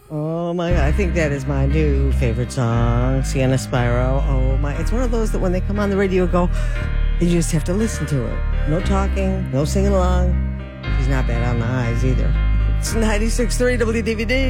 Oh my God, I think that is my new favorite song, Sienna Spiro. Oh my, it's one of those that when they come on the radio go, you just have to listen to it. No talking, no singing along. She's not bad on the eyes either. It's 96.3 WDVD.